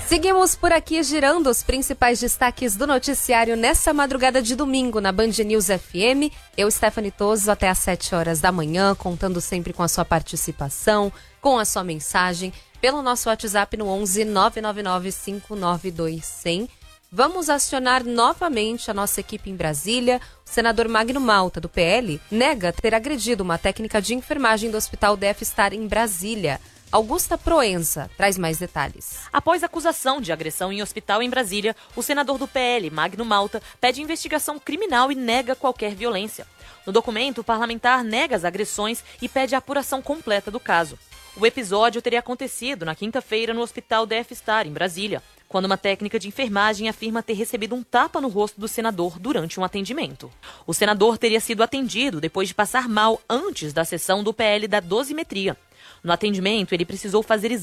Seguimos por aqui girando os principais destaques do noticiário nessa madrugada de domingo na Band News FM. Eu, Stephanie Toso, até às 7 horas da manhã, contando sempre com a sua participação, com a sua mensagem, pelo nosso WhatsApp no 11 999 592 100. Vamos acionar novamente a nossa equipe em Brasília. O senador Magno Malta, do PL, nega ter agredido uma técnica de enfermagem do Hospital DF-Star em Brasília. Augusta Proença traz mais detalhes. Após acusação de agressão em hospital em Brasília, o senador do PL, Magno Malta, pede investigação criminal e nega qualquer violência. No documento, o parlamentar nega as agressões e pede a apuração completa do caso. O episódio teria acontecido na quinta-feira no Hospital DF-Star, em Brasília, quando uma técnica de enfermagem afirma ter recebido um tapa no rosto do senador durante um atendimento. O senador teria sido atendido depois de passar mal antes da sessão do PL da dosimetria. No atendimento, ele precisou fazer